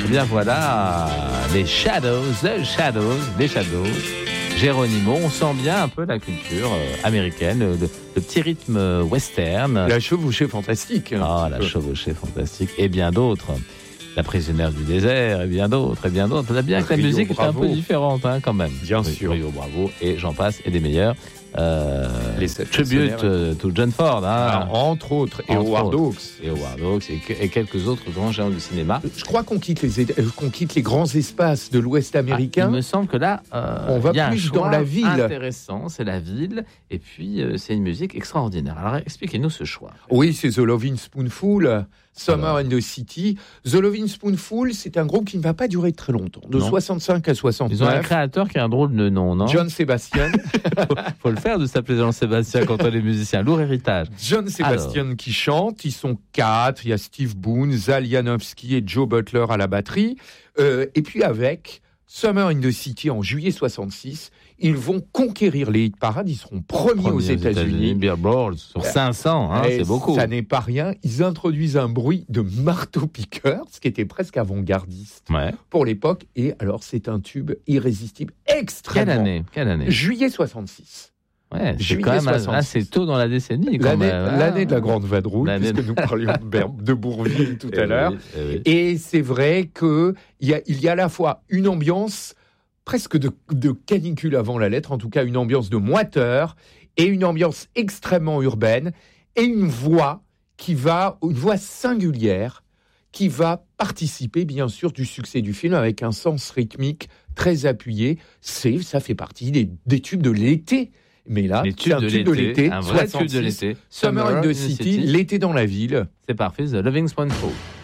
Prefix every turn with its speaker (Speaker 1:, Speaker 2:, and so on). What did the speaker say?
Speaker 1: bien voilà, les Shadows, les Shadows. Geronimo, on sent bien un peu la culture américaine, le petit rythme western.
Speaker 2: La chevauchée fantastique.
Speaker 1: Ah, la chevauchée fantastique. Et bien d'autres. La prisonnière du désert, et bien d'autres, et bien d'autres. On a bien que la musique est un peu différente, hein, quand même.
Speaker 2: Bien sûr.
Speaker 1: Rio Bravo, et j'en passe, et des meilleurs.
Speaker 2: Les 7
Speaker 1: tribute to John Ford. Hein.
Speaker 2: Alors, entre autres, et Howard Hawks.
Speaker 1: Et Howard Hawks, et quelques autres grands géants du cinéma.
Speaker 2: Je crois qu'on quitte les grands espaces de l'Ouest américain.
Speaker 1: Il me semble que là,
Speaker 2: on va plus dans la ville.
Speaker 1: Intéressant, c'est la ville, et puis c'est une musique extraordinaire. Alors expliquez-nous ce choix.
Speaker 2: Oui, c'est The Lovin' Spoonful, Summer in the City. The Lovin' Spoonful, c'est un groupe qui ne va pas durer très longtemps, de 65 à 69.
Speaker 1: Ils ont un créateur qui a un drôle de nom, non ?
Speaker 2: John Sebastian.
Speaker 1: Faut le faire de s'appeler Jean-Sébastien quand on est musicien. Lourd héritage.
Speaker 2: John Sebastian qui chante. Ils sont 4. Il y a Steve Boone, Zal Janowski et Joe Butler à la batterie. Et puis avec Summer in the City en juillet 66, ils vont conquérir les hit parades. Ils seront premiers aux États-Unis.
Speaker 1: Billboard sur 500, hein, c'est beaucoup.
Speaker 2: Ça n'est pas rien. Ils introduisent un bruit de marteau-piqueur, ce qui était presque avant-gardiste pour l'époque. Et alors, c'est un tube irrésistible, extrêmement.
Speaker 1: Quelle année ?
Speaker 2: Juillet 66.
Speaker 1: Ouais, c'est quand même assez tôt dans la décénie.
Speaker 2: L'année de la Grande Vadrouille, puisque nous parlions de Bourvil tout à l'heure.
Speaker 1: Oui.
Speaker 2: Et c'est vrai qu'il y a à la fois une ambiance presque de canicule avant la lettre, en tout cas une ambiance de moiteur, et une ambiance extrêmement urbaine, et une voix singulière, qui va participer bien sûr du succès du film avec un sens rythmique très appuyé. Ça fait partie des tubes de l'été. Mais là, c'est un tube de l'été,
Speaker 1: un vrai tube de l'été.
Speaker 2: Summer in the City, l'été dans la ville.
Speaker 1: C'est parfait, The Lovin' Spoonful.